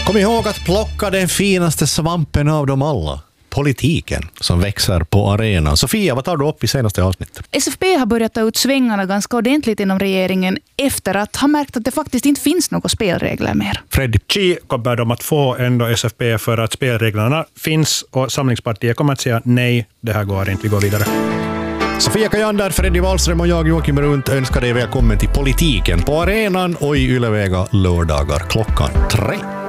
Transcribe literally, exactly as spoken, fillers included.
Kom ihåg att plocka den finaste svampen av dem alla. Politiken som växer på arenan. Sofia, vad tar du upp i senaste avsnittet? S F P har börjat ta ut svängarna ganska ordentligt inom regeringen efter att ha märkt att det faktiskt inte finns några spelregler mer. Freddy? Chi kommer de att få ändå S F P för att spelreglerna finns och Samlingspartiet kommer att säga nej, det här går inte, vi går vidare. Sofia Kajander, Freddy Wallström och jag, Joakim Runt, önskar dig välkommen till Politiken på arenan och i Ylevega lördagar klockan tre.